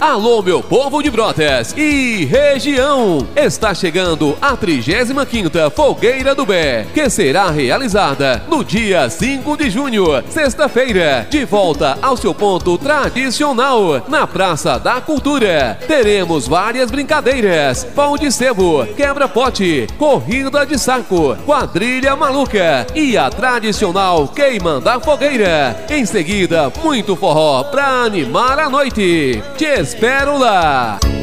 Alô, meu povo de Brotas e região! Está chegando a 35ª Fogueira do Bé, que será realizada no dia 5 de junho, sexta-feira, de volta ao seu ponto tradicional, na Praça da Cultura. Teremos várias brincadeiras: pão de sebo, quebra-pote, corrida de saco, quadrilha maluca e a tradicional queima da fogueira. Em seguida, muito forró pra animar a noite. Te espero lá!